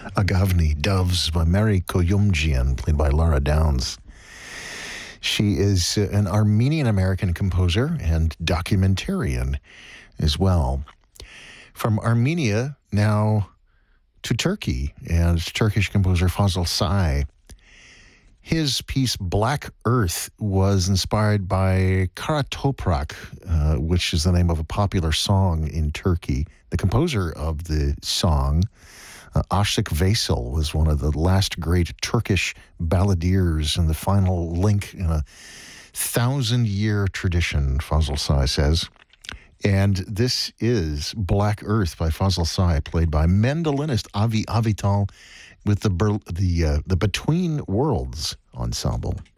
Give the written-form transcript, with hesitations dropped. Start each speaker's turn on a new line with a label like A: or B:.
A: Agavni, Doves by Mary Koyumjian, played by Laura Downs. She is an Armenian-American composer and documentarian as well. From Armenia now to Turkey, and Turkish composer Fazıl Say. His piece Black Earth was inspired by Kara Toprak, which is the name of a popular song in Turkey. The composer of the song, Aşık Veysel, was one of the last great Turkish balladeers and the final link in a 1,000-year tradition, Fazıl Say says. And this is Black Earth by Fazıl Say, played by mandolinist Avi Avital with the Between Worlds Ensemble.